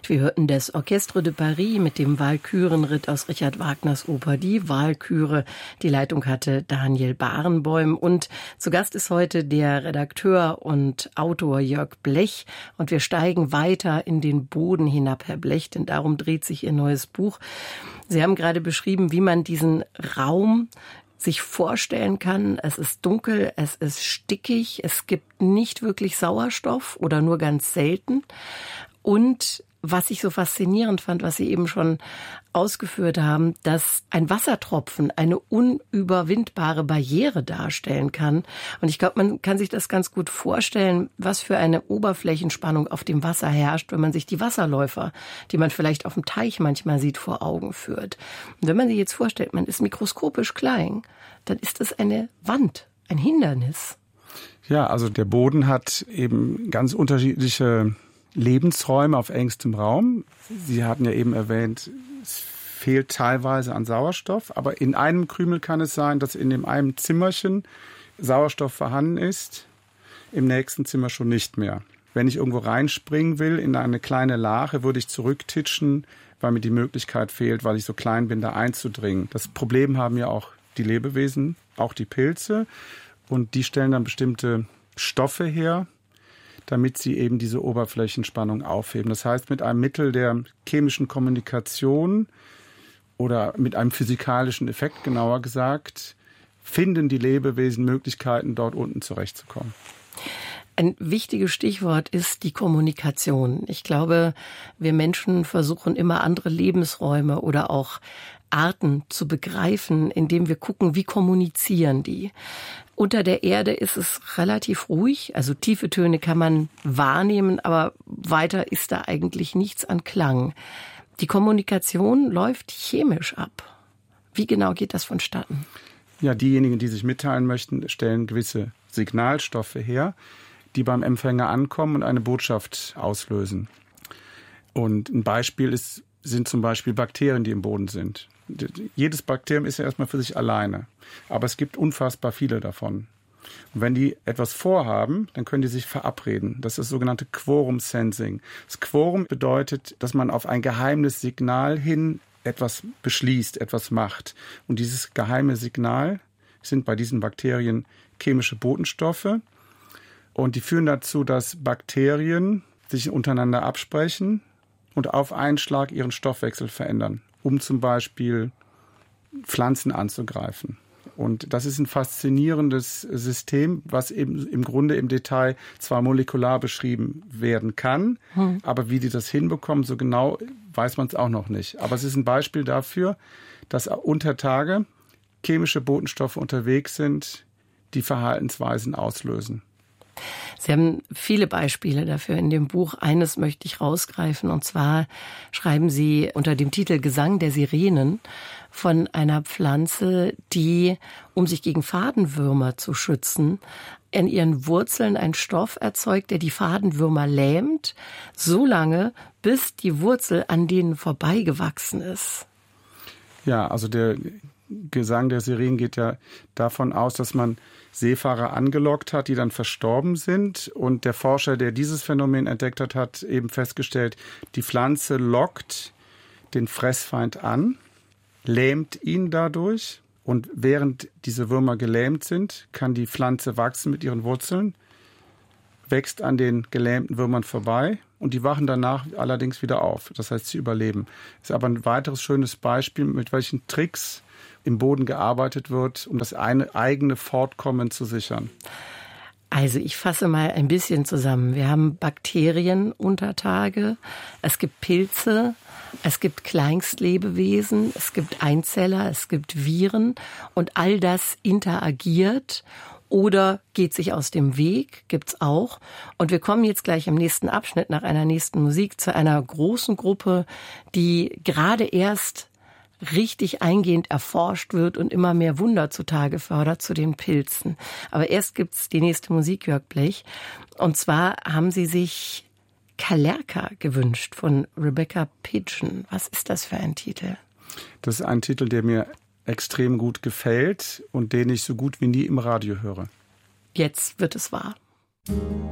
Wir hörten das Orchestre de Paris mit dem Walkürenritt aus Richard Wagners Oper Die Walküre. Die Leitung hatte Daniel Barenboim und zu Gast ist heute der Redakteur und Autor Jörg Blech. Und wir steigen weiter in den Boden hinab, Herr Blech, denn darum dreht sich Ihr neues Buch. Sie haben gerade beschrieben, wie man diesen Raum sich vorstellen kann. Es ist dunkel, es ist stickig, es gibt nicht wirklich Sauerstoff oder nur ganz selten. Und was ich so faszinierend fand, was Sie eben schon ausgeführt haben, dass ein Wassertropfen eine unüberwindbare Barriere darstellen kann. Und ich glaube, man kann sich das ganz gut vorstellen, was für eine Oberflächenspannung auf dem Wasser herrscht, wenn man sich die Wasserläufer, die man vielleicht auf dem Teich manchmal sieht, vor Augen führt. Und wenn man sich jetzt vorstellt, man ist mikroskopisch klein, dann ist es eine Wand, ein Hindernis. Ja, also der Boden hat eben ganz unterschiedliche Lebensräume auf engstem Raum. Sie hatten ja eben erwähnt, es fehlt teilweise an Sauerstoff, aber in einem Krümel kann es sein, dass in dem einen Zimmerchen Sauerstoff vorhanden ist, im nächsten Zimmer schon nicht mehr. Wenn ich irgendwo reinspringen will in eine kleine Lache, würde ich zurücktitschen, weil mir die Möglichkeit fehlt, weil ich so klein bin, da einzudringen. Das Problem haben ja auch die Lebewesen, auch die Pilze, und die stellen dann bestimmte Stoffe her, damit sie eben diese Oberflächenspannung aufheben. Das heißt, mit einem Mittel der chemischen Kommunikation oder mit einem physikalischen Effekt, genauer gesagt, finden die Lebewesen Möglichkeiten, dort unten zurechtzukommen. Ein wichtiges Stichwort ist die Kommunikation. Ich glaube, wir Menschen versuchen immer andere Lebensräume oder auch Arten zu begreifen, indem wir gucken, wie kommunizieren die. Unter der Erde ist es relativ ruhig, also tiefe Töne kann man wahrnehmen, aber weiter ist da eigentlich nichts an Klang. Die Kommunikation läuft chemisch ab. Wie genau geht das vonstatten? Ja, diejenigen, die sich mitteilen möchten, stellen gewisse Signalstoffe her, die beim Empfänger ankommen und eine Botschaft auslösen. Und ein Beispiel sind zum Beispiel Bakterien, die im Boden sind. Jedes Bakterium ist ja erstmal für sich alleine, aber es gibt unfassbar viele davon. Und wenn die etwas vorhaben, dann können die sich verabreden. Das ist das sogenannte Quorum Sensing. Das Quorum bedeutet, dass man auf ein geheimes Signal hin etwas beschließt, etwas macht. Und dieses geheime Signal sind bei diesen Bakterien chemische Botenstoffe. Und die führen dazu, dass Bakterien sich untereinander absprechen und auf einen Schlag ihren Stoffwechsel verändern, um zum Beispiel Pflanzen anzugreifen. Und das ist ein faszinierendes System, was eben im Grunde im Detail zwar molekular beschrieben werden kann, aber wie die das hinbekommen, so genau weiß man es auch noch nicht. Aber es ist ein Beispiel dafür, dass unter Tage chemische Botenstoffe unterwegs sind, die Verhaltensweisen auslösen. Sie haben viele Beispiele dafür in dem Buch. Eines möchte ich rausgreifen, und zwar schreiben Sie unter dem Titel Gesang der Sirenen von einer Pflanze, die, um sich gegen Fadenwürmer zu schützen, in ihren Wurzeln einen Stoff erzeugt, der die Fadenwürmer lähmt, so lange, bis die Wurzel an denen vorbeigewachsen ist. Ja, also der Gesang der Sirenen geht ja davon aus, dass man Seefahrer angelockt hat, die dann verstorben sind. Und der Forscher, der dieses Phänomen entdeckt hat, hat eben festgestellt, die Pflanze lockt den Fressfeind an, lähmt ihn dadurch. Und während diese Würmer gelähmt sind, kann die Pflanze wachsen mit ihren Wurzeln, wächst an den gelähmten Würmern vorbei und die wachen danach allerdings wieder auf. Das heißt, sie überleben. Das ist aber ein weiteres schönes Beispiel, mit welchen Tricks im Boden gearbeitet wird, um das eigene Fortkommen zu sichern. Also ich fasse mal ein bisschen zusammen. Wir haben Bakterien unter Tage, es gibt Pilze, es gibt Kleinstlebewesen, es gibt Einzeller, es gibt Viren und all das interagiert oder geht sich aus dem Weg, gibt's auch. Und wir kommen jetzt gleich im nächsten Abschnitt nach einer nächsten Musik zu einer großen Gruppe, die gerade erst richtig eingehend erforscht wird und immer mehr Wunder zutage fördert, zu den Pilzen. Aber erst gibt's die nächste Musik, Jörg Blech. Und zwar haben Sie sich Kalerka gewünscht von Rebecca Pidgeon. Was ist das für ein Titel? Das ist ein Titel, der mir extrem gut gefällt und den ich so gut wie nie im Radio höre. Jetzt wird es wahr.